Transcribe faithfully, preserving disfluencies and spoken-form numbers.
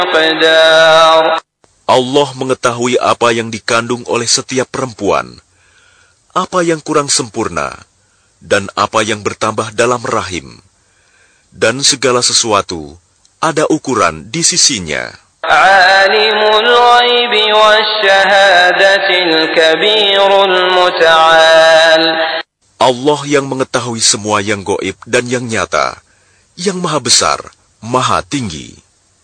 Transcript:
Allah mengetahui apa yang dikandung oleh setiap perempuan, apa yang kurang sempurna, dan apa yang bertambah dalam rahim. Dan segala sesuatu ada ukuran di sisinya. Alimul ghaibi wasyahadatil kabirul muta'al. Allah yang mengetahui semua yang gaib dan yang nyata, yang maha besar, maha tinggi.